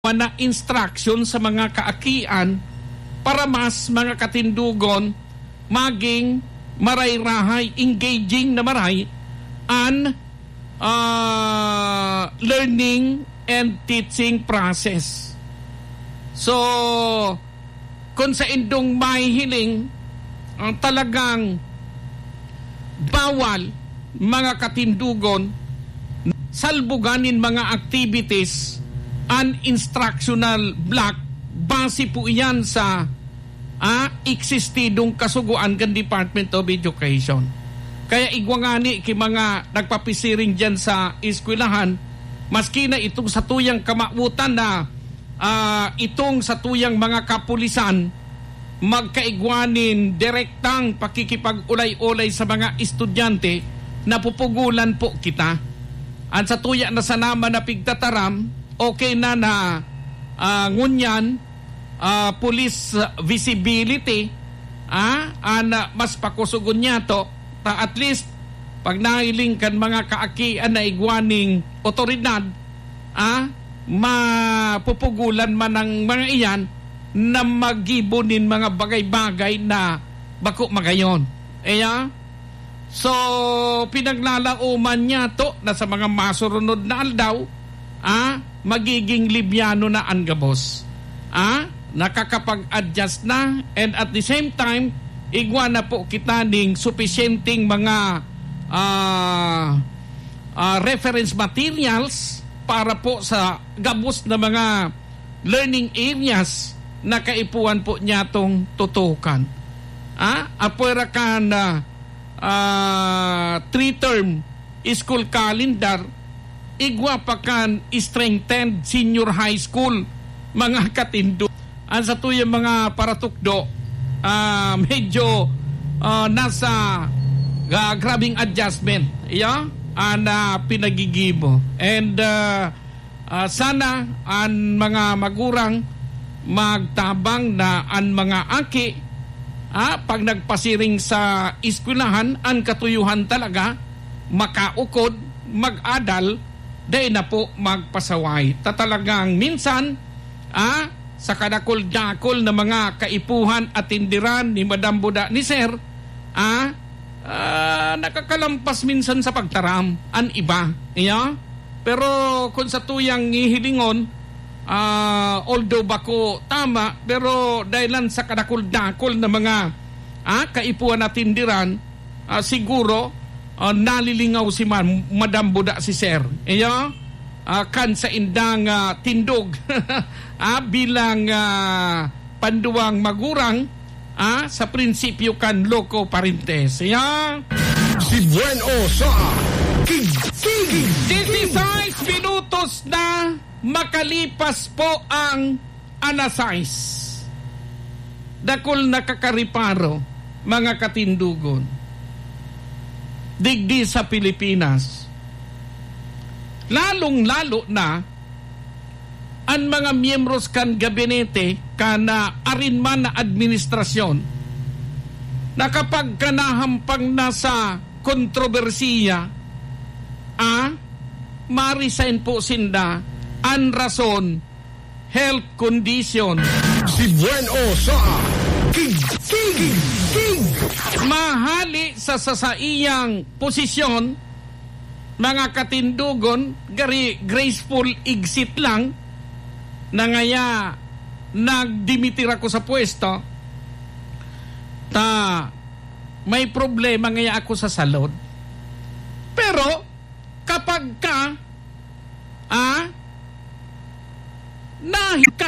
na instruction sa mga kaakian para mas mga katindugon maging maray-rahay, engaging na maray an learning and teaching process. So, kung sa indong may hiling ang talagang bawal mga katindugon salbuganin mga activities an instructional block, base po iyan sa eksistidong kasuguan ng Department of Education. Kaya igwangani ki mga nagpapisiring dyan sa eskwelahan, maski na itong satuyang kamautan na itong satuyang mga kapulisan, magkaigwanin direktang pakikipag-ulay-ulay sa mga estudyante na pupugulan po kita. At sa tuya na sa nama na pigtataram, okay na ngunyan police visibility mas pakusugon niya to at least pag nahiling kan mga kaakian na igwaning otoridad mapupugulan man ng mga iyan na magibunin mga bagay-bagay na bako magayon. So pinaglalauman niya to na sa mga masurunod na aldaw magiging libyano na ang gabos. Nakakapag-adjust na and at the same time, igwa na po kita ning sufficienting mga reference materials para po sa gabos na mga learning areas na kaipuan po niya tong tutukan. Apwera ka na 3-term school calendar, igwa pa kan strengthened senior high school mga katindo. Ang sa tuyang mga paratukdo medyo nasa grabing adjustment pinagigibo. And sana ang mga magurang magtabang na ang mga aki pag nagpasiring sa eskwelahan ang katuyuhan talaga makaukod, mag-adal dahil na po magpasaway. Tatalagang minsan sa kadakol-dakol na mga kaipuhan at tindiran ni Madam Buda ni Sir nakakalampas minsan sa pagtaram an iba. Pero kung sa tuyang hihilingon although bako tama pero dahilan sa kadakol-dakol na mga kaipuhan at tindiran siguro nalilingaw si Madam Buda si Sir. Kan sa indang tindog bilang panduang magurang sa prinsipyo kan loco parentes. Si Bueno sa Kig 16 minutos na makalipas po ang anasais. Dakol nakakariparo mga katindugon digdi sa Pilipinas. Lalong-lalo na ang mga miyembros kan gabinete kana arinman na administrasyon na kapag kanahampang na sa kontrobersiya ma-resign po sinda ang rason health condition. Si Bueno sa Kig mahali sa sasaiyang posisyon mga katindugon gari graceful exit lang na ngaya nagdimitir ako sa pwesto may problema ngaya ako sa salod. Pero kapag ka